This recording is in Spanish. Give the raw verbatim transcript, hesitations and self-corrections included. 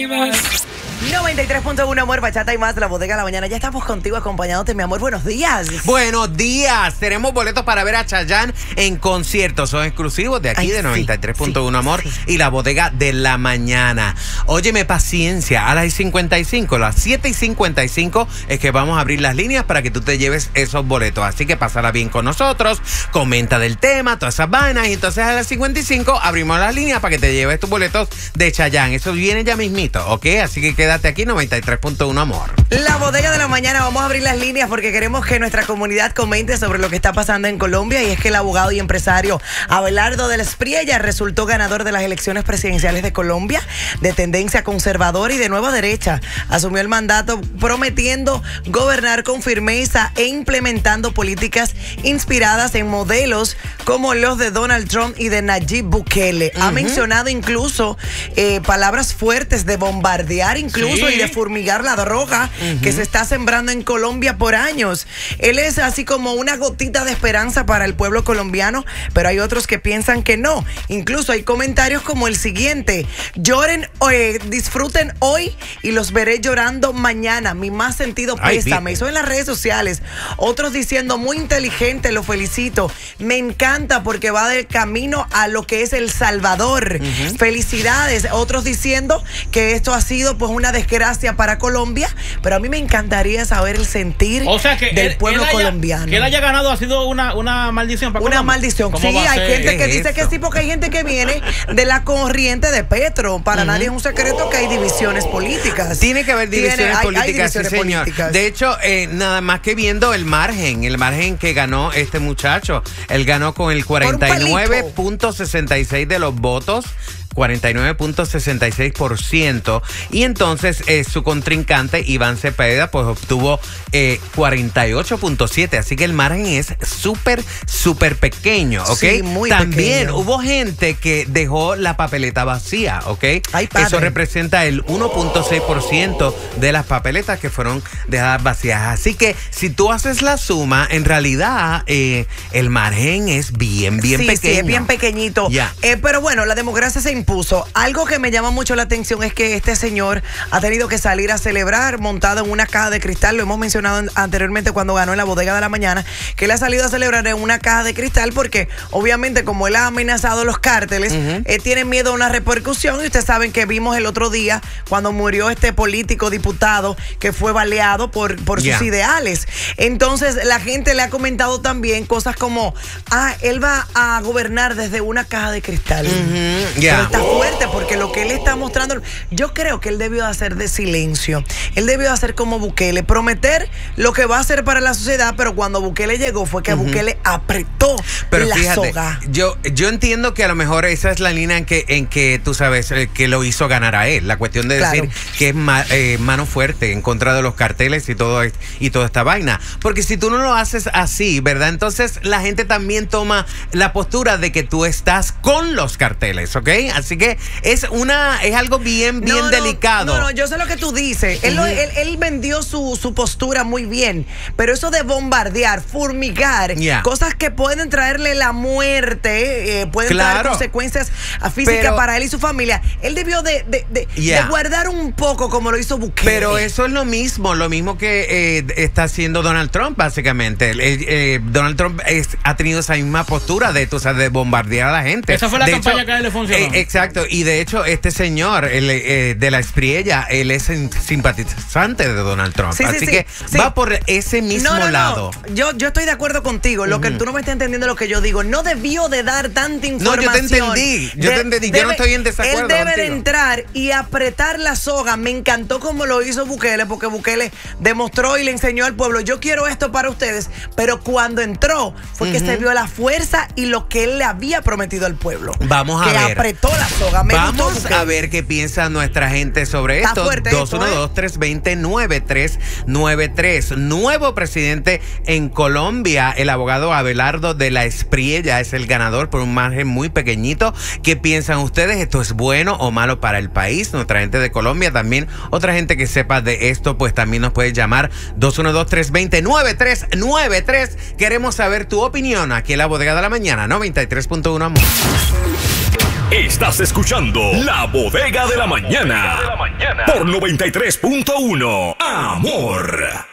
noventa y tres punto uno, amor, bachata y más, la bodega de la mañana. Ya estamos contigo acompañándote, mi amor. Buenos días. Buenos días. Tenemos boletos para ver a Chayanne en concierto. Son exclusivos de aquí, Ay, de noventa y tres punto uno, sí, amor, sí. Y la bodega de la mañana. Óyeme, paciencia. A las cincuenta y cinco, las siete y cincuenta y cinco es que vamos a abrir las líneas para que tú te lleves esos boletos. Así que pásala bien con nosotros, comenta del tema, todas esas vainas. Y entonces a las cincuenta y cinco abrimos las líneas para que te lleves tus boletos de Chayanne. Eso viene ya mismito, ¿ok? Así que quédate aquí, noventa y tres punto uno, amor. La bodega de la mañana, vamos a abrir las líneas porque queremos que nuestra comunidad comente sobre lo que está pasando en Colombia. Y es que el abogado y empresario Abelardo de la Espriella resultó ganador de las elecciones presidenciales de Colombia, de tendencia conservadora y de nueva derecha. Asumió el mandato prometiendo gobernar con firmeza e implementando políticas inspiradas en modelos como los de Donald Trump y de Nayib Bukele. Uh-huh. Ha mencionado incluso eh, palabras fuertes de bombardear incluso sí. y de fumigar la droga uh-huh. que se está sembrando en Colombia por años. Él es así como una gotita de esperanza para el pueblo colombiano, pero hay otros que piensan que no. Incluso hay comentarios como el siguiente: lloren, eh, disfruten hoy y los veré llorando mañana. Mi más sentido pésame. Eso en las redes sociales. Otros diciendo, muy inteligente, lo felicito. Me encanta porque va del camino a lo que es El Salvador. Uh-huh. Felicidades. Otros diciendo que esto ha sido pues una desgracia para Colombia, pero a mí me encantaría saber el sentir o sea que del él, pueblo él haya, colombiano. Que él haya ganado ha sido una, una maldición para Una Colombia. maldición. Sí, hay gente que dice que sí, porque hay gente que viene de la corriente de Petro. Para uh-huh. nadie es un secreto que hay divisiones políticas. Tiene que haber divisiones Tiene, hay, políticas, hay divisiones sí, señor. Políticas. De hecho, eh, nada más que viendo el margen, el margen que ganó este muchacho, él ganó con el cuarenta y nueve punto sesenta y seis de los votos. cuarenta y nueve punto sesenta y seis por ciento y entonces eh, su contrincante Iván Cepeda pues obtuvo eh, cuarenta y ocho punto siete, así que el margen es súper súper pequeño, ¿ok? Sí, muy También pequeño. Hubo gente que dejó la papeleta vacía, ¿ok? Ay, eso representa el uno punto seis por ciento de las papeletas que fueron dejadas vacías, así que si tú haces la suma, en realidad eh, el margen es bien bien sí, pequeño. Sí, es bien pequeñito. Yeah. Eh, pero bueno, la democracia se impuso. Algo que me llama mucho la atención es que este señor ha tenido que salir a celebrar montado en una caja de cristal. Lo hemos mencionado anteriormente cuando ganó en la bodega de la mañana, que él ha salido a celebrar en una caja de cristal porque obviamente como él ha amenazado a los cárteles, uh-huh. eh, tiene miedo a una repercusión. Y ustedes saben que vimos el otro día cuando murió este político diputado que fue baleado por, por yeah. sus ideales. Entonces la gente le ha comentado también cosas como, ah, él va a gobernar desde una caja de cristal. Uh-huh. Yeah. Está fuerte porque lo que él está mostrando, yo creo que él debió hacer de silencio. Él debió hacer como Bukele, prometer lo que va a hacer para la sociedad, pero cuando Bukele llegó fue que uh-huh. Bukele apretó pero la fíjate, soga. Yo, yo entiendo que a lo mejor esa es la línea en que, en que tú sabes, que lo hizo ganar a él. La cuestión de claro. decir que es ma, eh, mano fuerte en contra de los carteles y todo y toda esta vaina. Porque si tú no lo haces así, ¿verdad? Entonces la gente también toma la postura de que tú estás con los carteles, ¿ok? Así que es una es algo bien, bien no, no, delicado. No, no, yo sé lo que tú dices. Él, uh-huh. él, él vendió su, su postura muy bien, pero eso de bombardear, fumigar, yeah. cosas que pueden traerle la muerte, eh, pueden claro. traer consecuencias físicas pero, para él y su familia. Él debió de, de, de, yeah. de guardar un poco como lo hizo Bukele. Pero eso es lo mismo, lo mismo que eh, está haciendo Donald Trump, básicamente. Eh, eh, Donald Trump es, ha tenido esa misma postura de, tú sabes, de bombardear a la gente. Esa fue la de campaña hecho, que a él le funcionó. Eh, exacto, y de hecho este señor el, eh, de la Espriella, él es simpatizante de Donald Trump, sí, así sí, que sí. va por ese mismo no, no, lado. No. Yo, yo estoy de acuerdo contigo, lo uh-huh. que tú no me estás entendiendo lo que yo digo, no debió de dar tanta información. No, yo te entendí, yo de, te entendí, debe, yo no estoy en desacuerdo Él debe contigo. de entrar y apretar la soga. Me encantó como lo hizo Bukele, porque Bukele demostró y le enseñó al pueblo, yo quiero esto para ustedes, pero cuando entró fue uh-huh. que se vio la fuerza y lo que él le había prometido al pueblo. Vamos a que ver. Que apretó la soga. Me Vamos a ver qué piensa nuestra gente sobre Está esto. dos uno dos, tres dos cero, nueve tres nueve tres. Nuevo presidente en Colombia, el abogado Abelardo de la Espriella es el ganador por un margen muy pequeñito. ¿Qué piensan ustedes? ¿Esto es bueno o malo para el país? Nuestra gente de Colombia también. Otra gente que sepa de esto, pues también nos puede llamar dos uno dos, tres dos cero, nueve tres nueve tres. Queremos saber tu opinión aquí en la bodega de la mañana, noventa y tres punto uno, amor. Estás escuchando La Bodega de la Mañana por noventa y tres punto uno Amor.